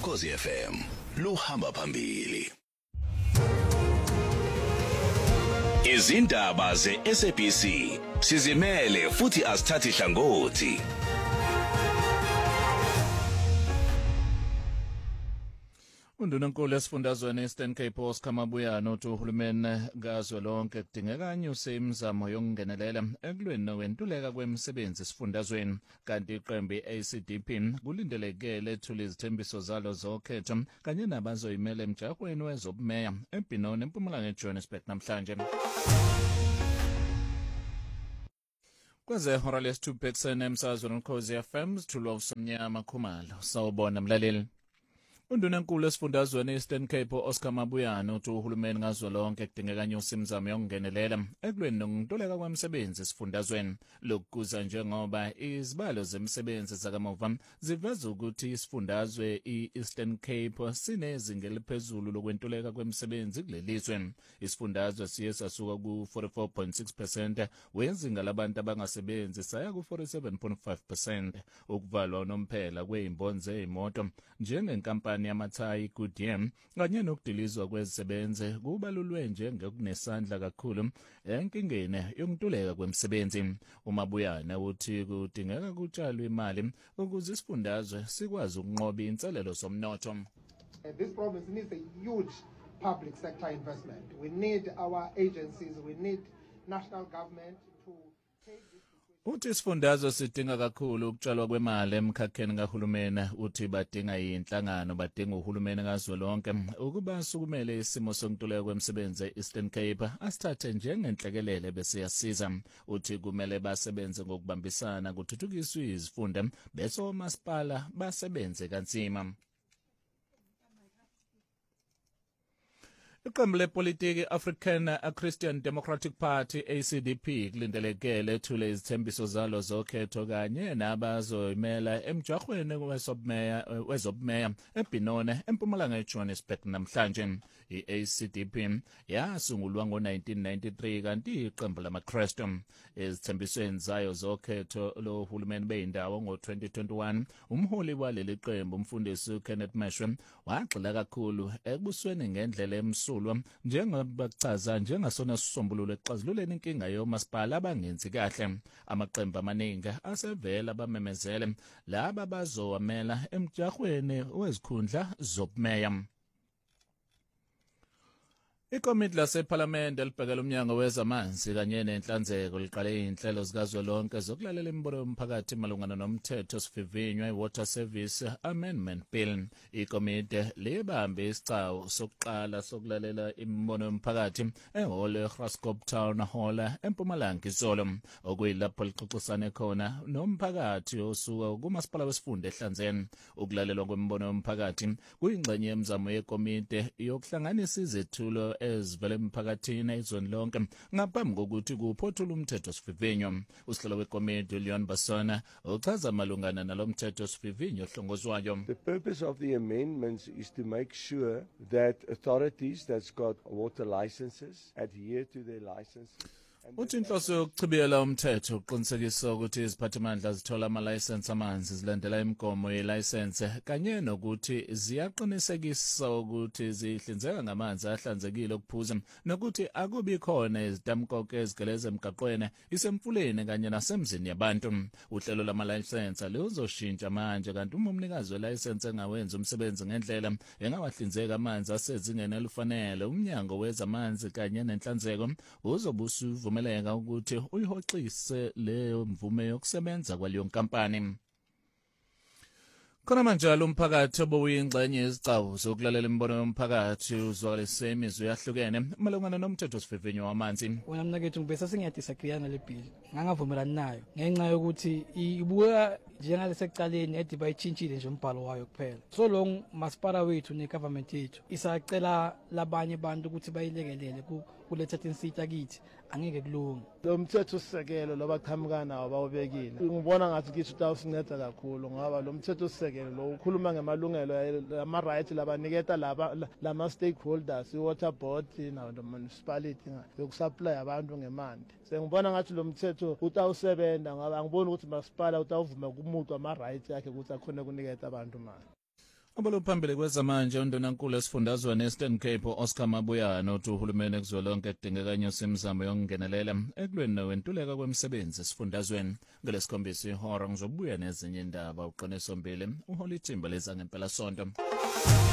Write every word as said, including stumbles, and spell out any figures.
Ukhozi F M luhamba phambili. Izindaba ze-S A B C sizimele futhi asithathi hlangothi. Undunankulu esifundazweni Eastern Cape Oscar Mabuyane uthi uhulumeni kazwelonke kudingeka anyuse imizamo yokungenelela ekulweni nokwentuleka kwemisebenzi esifundazweni, kanti iqembu i-A C D P kulindeleke lethule izithembiso zalo zokhetho kanye nabazoyimela emjahweni wezobumeya eBhenoni eMpumalanga eJohannesburg namhlanje. Kweze hora lesithupha ekuseni emsakazweni Ukhozi F M sithulwa uSomnyama Khumalo. Sawubona mlaleli. Undunankulu esifundazweni Eastern Cape Oscar Mabuyane uthi uhulumeni kazwelonke kudingeka anyuse imizamo yokungenelela ekulweni nokuntuleka kwemisebenzi esifundazweni. Lokhu kuza njengoba izibalo zemisebenzi zakamuva ziveza ukuthi isifundazwe i-Eastern Cape sinezinga eliphezulu lokwentuleka kwemisebenzi kulelizwe. Isifundazwe siye sasuka ku forty-four point six percent wezinga labantu abangasebenzi saya ku forty-seven point five percent. Ukuvalwa unomphela kwezimboni zeimoto njengenkampani yamathayi Goodyear kanye nokudilizwa kwezisebenzi kubalulwe njengekunesandla kakhulu enkingeni yokuntuleka kwemisebenzi. uMabuyane uthi kudingeka kutshalwe imali ukuze isifundazwe sikwazi ukunqoba inselelo zomnotho. This province needs a huge public sector investment. We need our agencies, we need national government to take this. Uthi isifundazwe sidinga kakhulu ukutshalwa kwemali emkhakheni kahulumeni. Uthi badinga inhlangano, badinga uhulumeni kazwelonke ukuba sukumele isimo sokuntuleka kwemisebenzi e-Eastern Cape asithathe njengenhlekelele bese yasiza. Uthi kumele basebenze ngokubambisana kuthuthukiswe izifunda bese omasipala basebenze kanzima. Iqembu lepolitiki African Christian Democratic Party A C D P kulindeleke lethule izithembiso zalo zokhetho kanye nabazoyimela emjahweni wezobumeya wezobumeya eBhenoni eMpumalanga eJohannesburg namhlanje. I-A C D P yasungulwa ngo nineteen ninety-three kanti iqembu lamaKristu. Izithembisweni zayo zokhetho lohulumeni beyindawo ngo twenty twenty-one umholi waleli qembu umfundisi Kenneth Mashwe wagxila kakhulu ekubusweni ngendlela emsulwa njengoba kuchaza njengasona sisombululo exazululeni inkinga yomasipala abangenzi kahle. Amaqembu amaningi asevela bamemezele laba bazowamela emjahweni wezikhundla zobumeya. Ikomiti lasePhalamende elibhekela umnyango wezamanzi kanye nenhlanzeko liqale inhlelo zikazwelonke zokulalela imibono yomphakathi malungana nomthetho sivivinywa i-Water Service Amendment Bill. Ikomiti libambe isicawu sokuqala sokulalela imibono yomphakathi ehholo eGraskop Town Hall eMpumalanga izolo, okuyilapho lixoxisane khona nomphakathi osuka kumasipala wesifunda eHlanzeni. Ukulalelwa kwemibono yomphakathi kuyingxenye yemizamo yekomiti yokuhlanganisa izethulo ezivela emphakathini ezweni lonke ngaphambi kokuthi kuphothule umthetho sivivinyo. Usihlalo wekomiti Leon Basona uchaza malungana nalomthetho sivivinyo ohlongozwayo. The purpose of the amendments is to make sure that authorities that's got water licenses adhere to their licenses. Uthi inhloso yokuchibiyela umthetho uqinisekisa ukuthi iziphathimandla zithola ama-license amanzi zilandela imigomo ye-license kanye nokuthi ziyaqinisekisa ukuthi zihlinzeka ngamanzi ahlanzekile okuphuza nokuthi akubi khona izitamkoko ezigeleza emgaqweni isemfuleni kanye nasemzini yabantu. Uhlelo lama-license luzoshintsha manje kanti uma umnikazi we-license engawenza umsebenzi ngendlela engawahlinzeka amanzi asezingeni elifanele, umnyango wezamanzi kanye nenhlanzeko uzobusu vumeleka ukuthi uyihoxise leyo mvume yokusebenza kwaleyo nkampani. Khona manje umphakathi obuyingxenye yezicawu zokulalela imibono yomphakathi uzwakaliswe imizwa yahlukene malungana nomthetho sivivinyo wamanzi. Wena mnakethu ngibese singiyadisagree nale bill. Ngangavumelani nayo ngenxa yokuthi ibuka njengalesekuqaleni ediba ichinchile nje umbhalo wayo kuphela. So long masipala wethu negovernment yethu isacela labanye abantu ukuthi bayilekelele kuletha insita kithi angeke kulunga. Lo mthetho sisekelo lobaqhamuka nawo bawubekile. Ngibona ngathi kithi utawusinceda kakhulu ngoba lo mthetho sisekelo lo ukhuluma ngamalungelo ama rights labaniketa laba lama stakeholders, i-water board na the municipality yokusupply abantu ngemanti. Sengibona ngathi lo mthetho utawusebenza ngoba ngibona ukuthi masipala utawuvuma kumuntu ama rights yakhe ukuthi akhona kuniketa abantu mali. Abalophambili kwezamanje undunankulu esifundazweni Eastern Cape Oscar Mabuyane uthi uhulumeni kuzwelonke edingeka nyusa imizamo yokungenelela ekulweni nowentuleka kwemisebenzi esifundazweni. Ngelesikhombisa ihora ngizobuya nezinye indaba uqiniso mbili uHolly Thimba leza ngempela sonto.